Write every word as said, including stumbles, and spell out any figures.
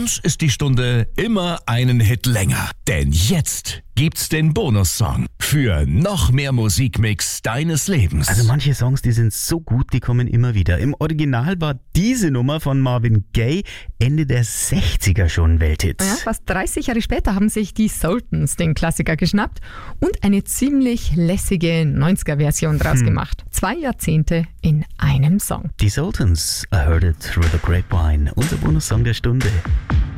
uns ist die Stunde immer einen Hit länger. Denn jetzt gibt's den Bonussong für noch mehr Musikmix deines Lebens. Also manche Songs, die sind so gut, die kommen immer wieder. Im Original war diese Nummer von Marvin Gaye Ende der sechziger schon Welthit. Ja, fast dreißig Jahre später haben sich die Sultans den Klassiker geschnappt und eine ziemlich lässige neunziger-Version draus Hm. gemacht. Zwei Jahrzehnte in einem Song. Die Sultans, I Heard It Through the Grapevine, unser Bonussong der Stunde.